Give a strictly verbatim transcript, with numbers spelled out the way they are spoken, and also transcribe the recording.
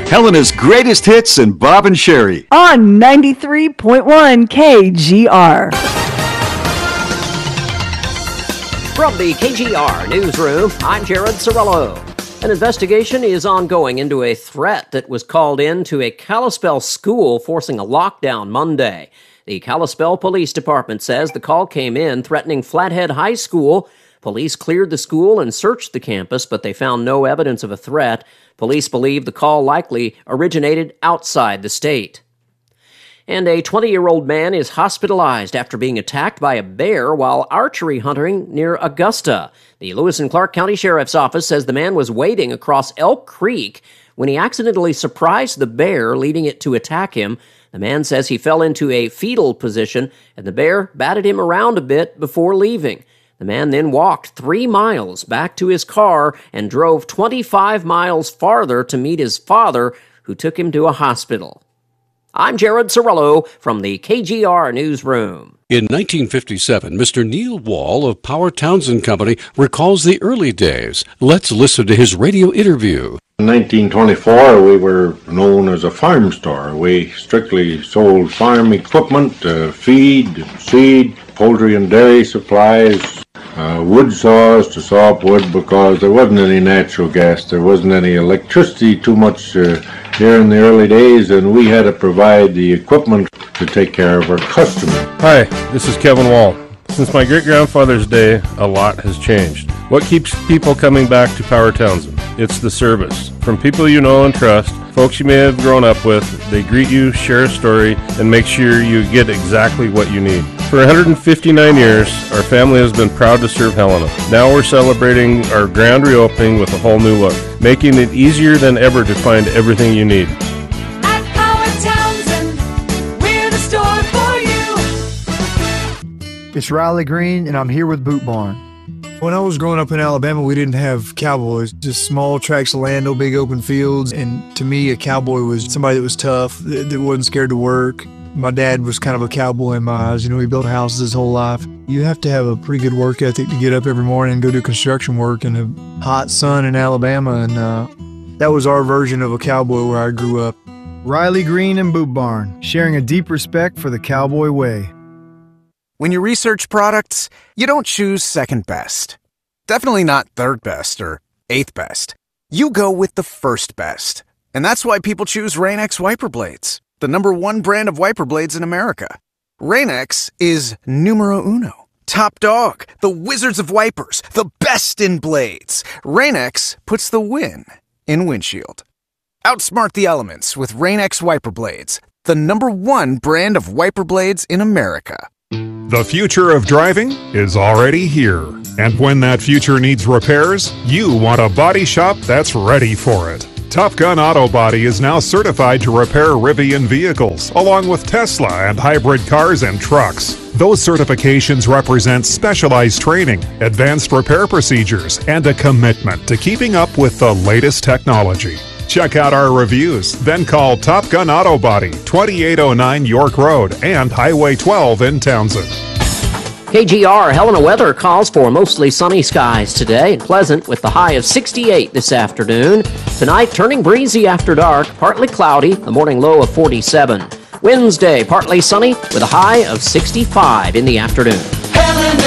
Helena's greatest hits and Bob and Sherry. On ninety-three point one K G R. From the K G R Newsroom, I'm Jared Cirillo. An investigation is ongoing into a threat that was called in to a Kalispell school forcing a lockdown Monday. The Kalispell Police Department says the call came in threatening Flathead High School. Police cleared the school and searched the campus, but they found no evidence of a threat. Police believe the call likely originated outside the state. And a twenty-year-old man is hospitalized after being attacked by a bear while archery hunting near Augusta. The Lewis and Clark County Sheriff's Office says the man was wading across Elk Creek when he accidentally surprised the bear, leading it to attack him. The man says he fell into a fetal position, and the bear batted him around a bit before leaving. The man then walked three miles back to his car and drove twenty-five miles farther to meet his father, who took him to a hospital. I'm Jared Cirillo from the K G R Newsroom. In nineteen fifty-seven, Mister Neil Wall of Power Townsend Company recalls the early days. Let's listen to his radio interview. In nineteen twenty-four, we were known as a farm store. We strictly sold farm equipment, uh, feed, seed, poultry and dairy supplies, uh, wood saws to saw up wood, because there wasn't any natural gas, there wasn't any electricity too much uh, here in the early days, and we had to provide the equipment to take care of our customers. Hi, this is Kevin Wall. Since my great-grandfather's day, a lot has changed. What keeps people coming back to Power Townsend? It's the service. From people you know and trust, folks you may have grown up with, they greet you, share a story, and make sure you get exactly what you need. For one hundred fifty-nine years, our family has been proud to serve Helena. Now we're celebrating our grand reopening with a whole new look, making it easier than ever to find everything you need. At Power Townsend, we're the store for you. It's Riley Green, and I'm here with Boot Barn. When I was growing up in Alabama, we didn't have cowboys, just small tracts of land, no big open fields. And to me, a cowboy was somebody that was tough, that, that wasn't scared to work. My dad was kind of a cowboy in my eyes. You know, he built houses his whole life. You have to have a pretty good work ethic to get up every morning and go do construction work in the hot sun in Alabama. And uh, that was our version of a cowboy where I grew up. Riley Green and Boot Barn, sharing a deep respect for the cowboy way. When you research products, you don't choose second best. Definitely not third best or eighth best. You go with the first best. And that's why people choose Rain-X wiper blades, the number one brand of wiper blades in America. Rain-X is numero uno. Top dog, the wizards of wipers, the best in blades. Rain-X puts the win in windshield. Outsmart the elements with Rain-X wiper blades, the number one brand of wiper blades in America. The future of driving is already here. And when that future needs repairs, you want a body shop that's ready for it. Top Gun Auto Body is now certified to repair Rivian vehicles, along with Tesla and hybrid cars and trucks. Those certifications represent specialized training, advanced repair procedures, and a commitment to keeping up with the latest technology. Check out our reviews, then call Top Gun Auto Body, twenty-eight oh nine York Road and Highway twelve in Townsend. K G R Helena weather calls for mostly sunny skies today and pleasant with the high of sixty-eight this afternoon. Tonight, turning breezy after dark, partly cloudy, a morning low of forty-seven. Wednesday, partly sunny with a high of sixty-five in the afternoon.